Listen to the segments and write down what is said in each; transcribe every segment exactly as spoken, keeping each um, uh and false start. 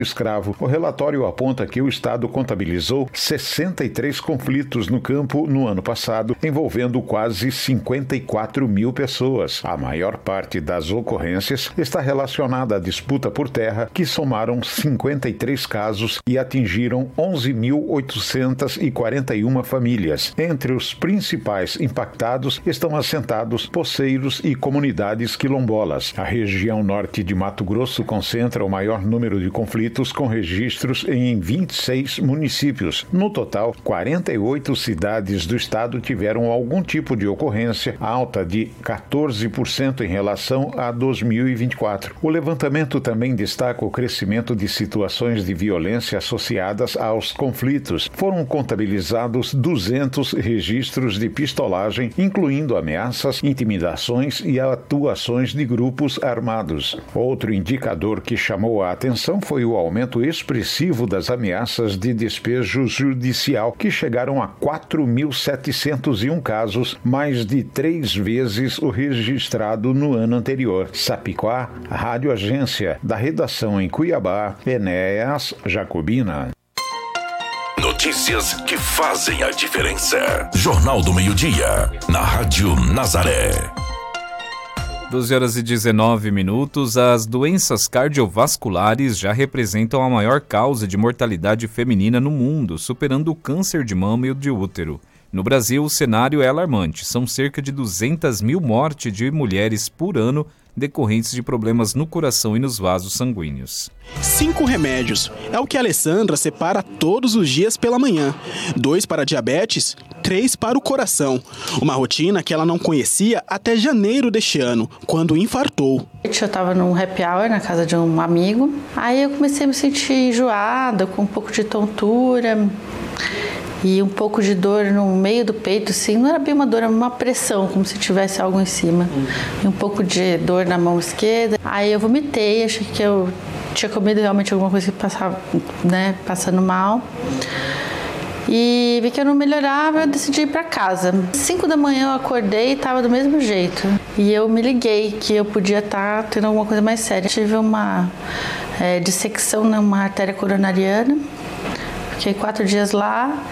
escravo. O relatório aponta que o Estado contabilizou sessenta e três conflitos no campo no ano passado, envolvendo quase cinquenta e quatro mil pessoas. A maior parte das ocorrências está relacionada à disputa por terra, que somaram cinquenta e três casos e atingiram onze mil oitocentas e quarenta e uma famílias. Entre os principais impactados estão assentados poceiros e comunidades quilombolas. A região norte de Mato Grosso concentra o maior número de conflitos com registros em vinte e seis municípios. No total, quarenta e oito cidades do estado tiveram algum tipo de ocorrência, alta de quatorze por cento em relação a dois mil e vinte e quatro. O levantamento também destaca o crescimento de situações de violência associadas aos conflitos. Foram contabilizados duzentos registros de pistolagem, incluindo ameaças, intimidações e atuações de grupos armados. Outro indicador que chamou a atenção foi o aumento expressivo das ameaças de despejo judicial, que chegaram a quatro mil setecentos e um casos, mais de três vezes o registrado no ano anterior. Sapiquá, Rádio Agência, da redação em Cuiabá, Enéas Jacobina. Notícias que fazem a diferença. Jornal do Meio-Dia, na Rádio Nazaré. doze horas e dezenove minutos, as doenças cardiovasculares já representam a maior causa de mortalidade feminina no mundo, superando o câncer de mama e o de útero. No Brasil, o cenário é alarmante. São cerca de duzentas mil mortes de mulheres por ano decorrentes de problemas no coração e nos vasos sanguíneos. Cinco remédios. É o que a Alessandra separa todos os dias pela manhã. Dois para diabetes, três para o coração. Uma rotina que ela não conhecia até janeiro deste ano, quando infartou. Eu estava num happy hour na casa de um amigo. Aí eu comecei a me sentir enjoada, com um pouco de tontura e um pouco de dor no meio do peito, assim, não era bem uma dor, era uma pressão, como se tivesse algo em cima. E um pouco de dor na mão esquerda. Aí eu vomitei, achei que eu tinha comido realmente alguma coisa que passava, né, passando mal. E vi que eu não melhorava, eu decidi ir para casa. Cinco da manhã eu acordei e estava do mesmo jeito. E eu me liguei que eu podia estar tendo alguma coisa mais séria. Tive uma é, dissecção numa artéria coronariana. Fiquei quatro dias lá,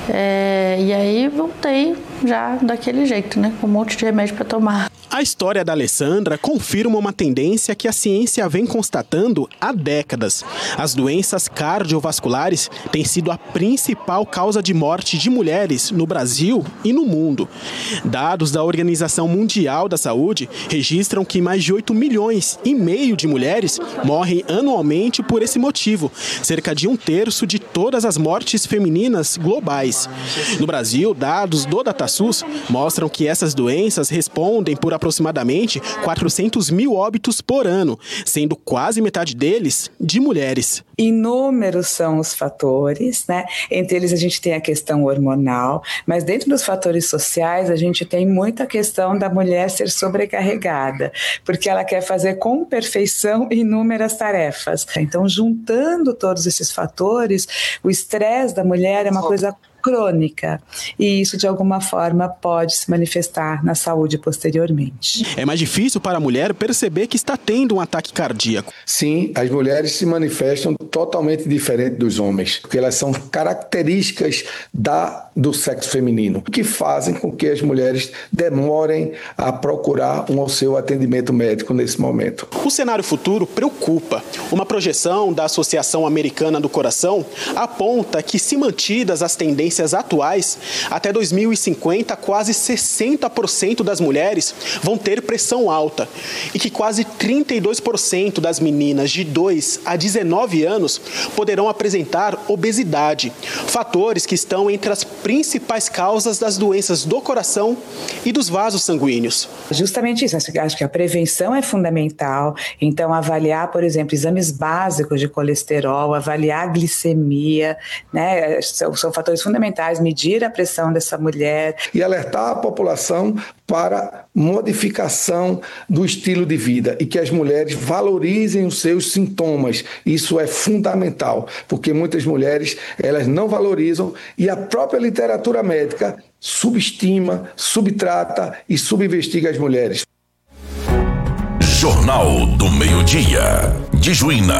é, e aí voltei já daquele jeito, né? Com um monte de remédio para tomar. A história da Alessandra confirma uma tendência que a ciência vem constatando há décadas. As doenças cardiovasculares têm sido a principal causa de morte de mulheres no Brasil e no mundo. Dados da Organização Mundial da Saúde registram que mais de oito milhões e meio de mulheres morrem anualmente por esse motivo, cerca de um terço de todas as mortes femininas globais. No Brasil, dados do DataSUS mostram que essas doenças respondem por aproximadamente quatrocentos mil óbitos por ano, sendo quase metade deles de mulheres. Inúmeros são os fatores, né? Entre eles a gente tem a questão hormonal, mas dentro dos fatores sociais a gente tem muita questão da mulher ser sobrecarregada, porque ela quer fazer com perfeição inúmeras tarefas. Então, juntando todos esses fatores, o estresse da mulher é uma coisa crônica, e isso de alguma forma pode se manifestar na saúde posteriormente. É mais difícil para a mulher perceber que está tendo um ataque cardíaco. Sim, as mulheres se manifestam totalmente diferente dos homens, porque elas são características da, do sexo feminino, que fazem com que as mulheres demorem a procurar um seu atendimento médico nesse momento. O cenário futuro preocupa. Uma projeção da Associação Americana do Coração aponta que, se mantidas as tendências atuais, até dois mil e cinquenta, quase sessenta por cento das mulheres vão ter pressão alta e que quase trinta e dois por cento das meninas de dois a dezenove anos poderão apresentar obesidade, fatores que estão entre as principais causas das doenças do coração e dos vasos sanguíneos. Justamente isso, acho que a prevenção é fundamental, então avaliar, por exemplo, exames básicos de colesterol, avaliar a glicemia, né, são, são fatores fundamentais. Medir a pressão dessa mulher. E alertar a população para modificação do estilo de vida e que as mulheres valorizem os seus sintomas. Isso é fundamental, porque muitas mulheres elas não valorizam e a própria literatura médica subestima, subtrata e subinvestiga as mulheres. Jornal do Meio-Dia, de Juína.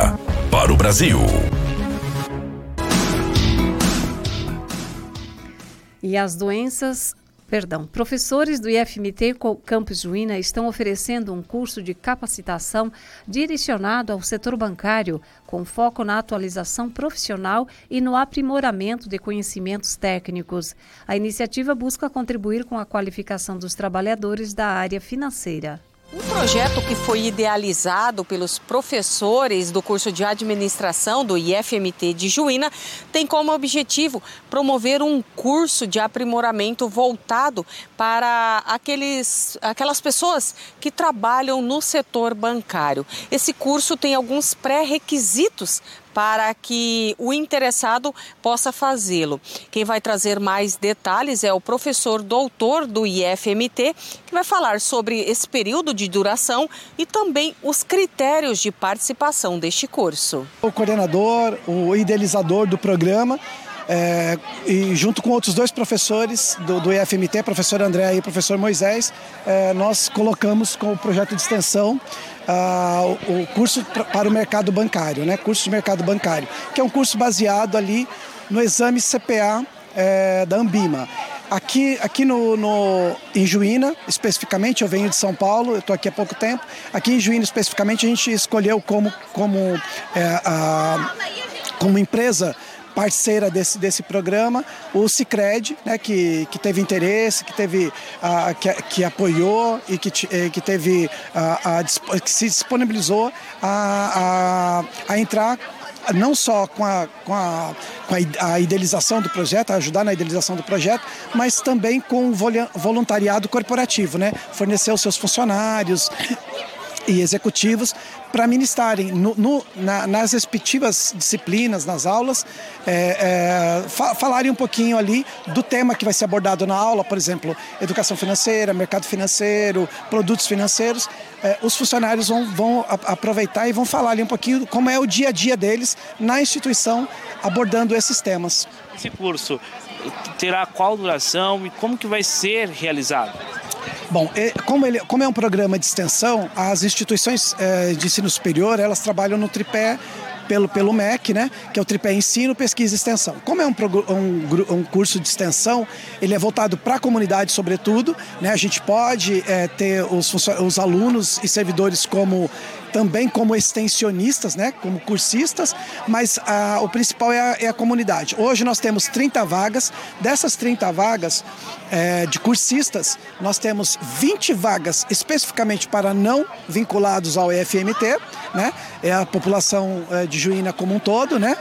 para o Brasil. E as doenças... Perdão, professores do I F M T Campus Juína estão oferecendo um curso de capacitação direcionado ao setor bancário, com foco na atualização profissional e no aprimoramento de conhecimentos técnicos. A iniciativa busca contribuir com a qualificação dos trabalhadores da área financeira. Um projeto que foi idealizado pelos professores do curso de administração do I F M T de Juína tem como objetivo promover um curso de aprimoramento voltado para aqueles, aquelas pessoas que trabalham no setor bancário. Esse curso tem alguns pré-requisitos para que o interessado possa fazê-lo. Quem vai trazer mais detalhes é o professor doutor do I F M T, que vai falar sobre esse período de duração e também os critérios de participação deste curso. O coordenador, o idealizador do programa, É, e junto com outros dois professores do, do I F M T, professor André e professor Moisés, é, nós colocamos com o projeto de extensão ah, o, o curso pra, para o mercado bancário, né? Curso de mercado bancário, que é um curso baseado ali no exame C P A é, da Ambima. Aqui, aqui no, no, em Juína, especificamente, eu venho de São Paulo, eu estou aqui há pouco tempo. Aqui em Juína, especificamente, a gente escolheu como, como, é, a, como empresa parceira desse, desse programa, o Sicredi, né, que, que teve interesse, que, teve, uh, que, que apoiou e que, que, teve, uh, a, que se disponibilizou a, a, a entrar não só com, a, com, a, com a idealização do projeto, a ajudar na idealização do projeto, mas também com o voluntariado corporativo, né? Fornecer os seus funcionários e executivos para ministrarem no, no, na, nas respectivas disciplinas, nas aulas, é, é, fa falarem um pouquinho ali do tema que vai ser abordado na aula, por exemplo, educação financeira, mercado financeiro, produtos financeiros. É, os funcionários vão, vão a, aproveitar e vão falar ali um pouquinho como é o dia a dia deles na instituição abordando esses temas. Esse curso terá qual duração e como que vai ser realizado? Bom, como, ele, como é um programa de extensão, as instituições eh, de ensino superior, elas trabalham no tripé pelo, pelo M E C, né, que é o tripé ensino, pesquisa e extensão. Como é um, um, um curso de extensão, ele é voltado para a comunidade, sobretudo, né, a gente pode eh, ter os, os alunos e servidores como também como extensionistas, né, como cursistas, mas a, o principal é a, é a comunidade. Hoje nós temos trinta vagas, dessas trinta vagas é, de cursistas, nós temos vinte vagas especificamente para não vinculados ao I F M T, né, é a população é, de Juína como um todo, né,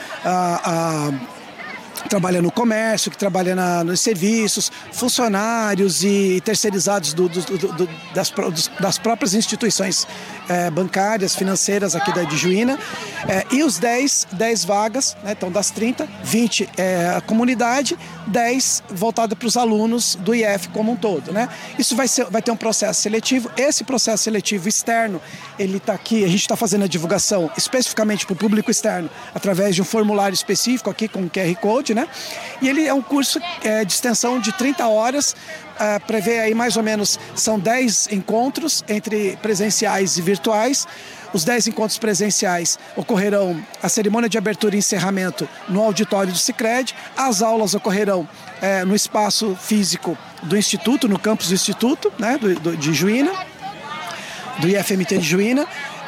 a, a trabalha no comércio, que trabalha na, nos serviços, funcionários e terceirizados do, do, do, do, das, das próprias instituições é, bancárias, financeiras aqui da de Juína. É, e os dez, dez vagas, né, então das trinta, vinte é a comunidade, dez voltado para os alunos do I F como um todo, né? Isso vai, ser, vai ter um processo seletivo. Esse processo seletivo externo, ele está aqui, a gente está fazendo a divulgação especificamente para o público externo, através de um formulário específico aqui com Q R Code, né? E ele é um curso é, de extensão de trinta horas, uh, prevê aí mais ou menos, são dez encontros entre presenciais e virtuais. Os dez encontros presenciais ocorrerão a cerimônia de abertura e encerramento no auditório do Sicredi. As aulas ocorrerão é, no espaço físico do Instituto, no campus do Instituto, né, do, do, de Juína, do I F M T de Juína.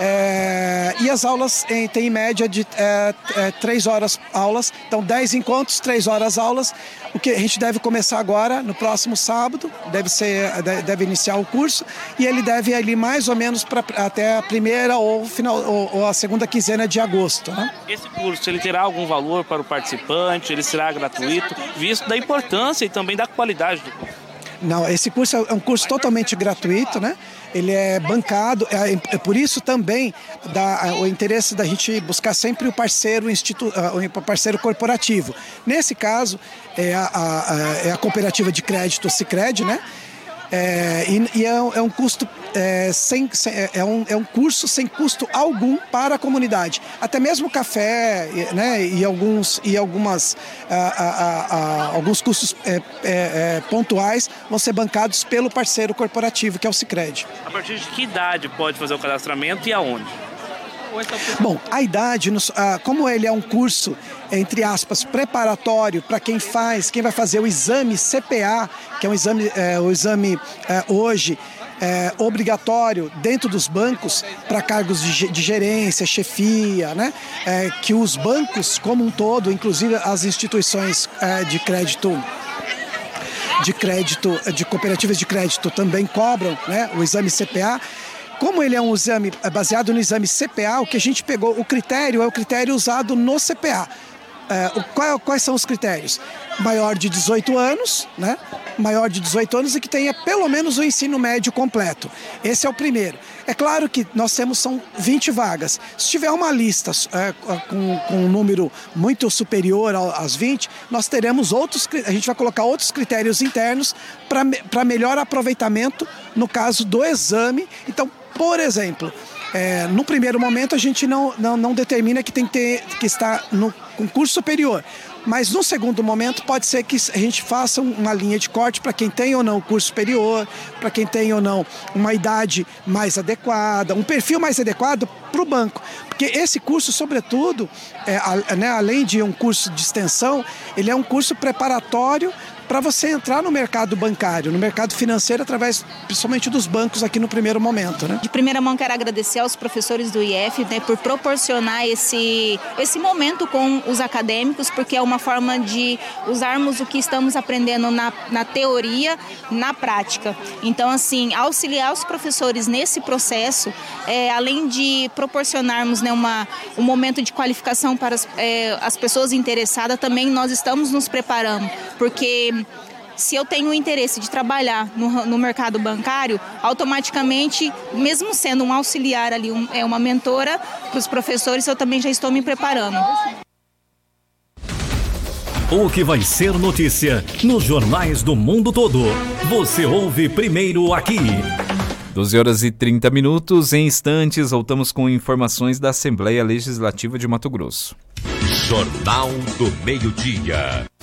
É, e as aulas em, tem em média de é, é, três horas aulas, então dez encontros, três horas aulas. O que a gente deve começar agora, no próximo sábado, deve, ser, deve iniciar o curso, e ele deve ir ali mais ou menos pra, até a primeira ou, final, ou, ou a segunda quinzena de agosto. Né? Esse curso, ele terá algum valor para o participante? Ele será gratuito, visto da importância e também da qualidade do curso? Não, esse curso é um curso totalmente gratuito, né? Ele é bancado, é, é por isso também dá, o interesse da gente buscar sempre o parceiro, institu, o parceiro corporativo. Nesse caso, é a, a, é a cooperativa de crédito Sicredi, né? É, e e é, um, é um custo é, sem, sem, é, um, é um curso sem custo algum para a comunidade. Até mesmo café, né, e alguns e algumas a, a, a, alguns custos é, é, é, pontuais vão ser bancados pelo parceiro corporativo, que é o Sicredi. A partir de que idade pode fazer o cadastramento e aonde? Bom, a idade, como ele é um curso, entre aspas, preparatório para quem faz, quem vai fazer o exame C P A, que é um exame, é, o exame é, hoje é, obrigatório dentro dos bancos para cargos de, de gerência, chefia, né? É, que os bancos como um todo, inclusive as instituições é, de crédito de crédito, de cooperativas de crédito também cobram, né, o exame C P A. Como ele é um exame baseado no exame C P A, o que a gente pegou, o critério é o critério usado no C P A. É, o, qual, quais são os critérios? Maior de dezoito anos, né? Maior de dezoito anos e que tenha pelo menos o ensino médio completo. Esse é o primeiro. É claro que nós temos são vinte vagas. Se tiver uma lista é, com, com um número muito superior às vinte, nós teremos outros, a gente vai colocar outros critérios internos para melhor aproveitamento no caso do exame. Então, por exemplo, é, no primeiro momento a gente não, não, não determina que tem que, ter, que estar no concurso superior. Mas no segundo momento pode ser que a gente faça uma linha de corte para quem tem ou não o curso superior, para quem tem ou não uma idade mais adequada, um perfil mais adequado para o banco. Porque esse curso, sobretudo, é, a, né, além de um curso de extensão, ele é um curso preparatório para você entrar no mercado bancário, no mercado financeiro, através principalmente dos bancos aqui no primeiro momento, né? De primeira mão, quero agradecer aos professores do I F, né, por proporcionar esse, esse momento com os acadêmicos, porque é uma forma de usarmos o que estamos aprendendo na, na teoria, na prática. Então, assim, auxiliar os professores nesse processo, é, além de proporcionarmos, né, uma, um momento de qualificação para as, é, as pessoas interessadas, também nós estamos nos preparando, porque se eu tenho o interesse de trabalhar no, no mercado bancário, automaticamente, mesmo sendo um auxiliar ali, um, é uma mentora para os professores, eu também já estou me preparando. O que vai ser notícia nos jornais do mundo todo. Você ouve primeiro aqui. doze horas e trinta minutos. Em instantes, voltamos com informações da Assembleia Legislativa de Mato Grosso. Jornal do Meio-Dia.